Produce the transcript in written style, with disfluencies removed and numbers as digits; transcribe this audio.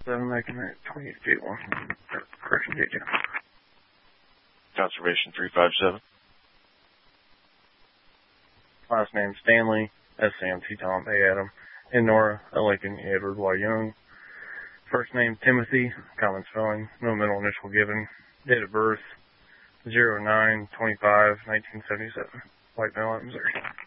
7 making that 28 feet 1. Correction, J2. Conservation 357. Last name Stanley, S-Sam, T-Tom, A-Adam, and Nora, L-Lincoln, Edward, Y. Young. First name Timothy, common spelling, no middle initial given. Date of birth 09/25/1977. White male, Missouri.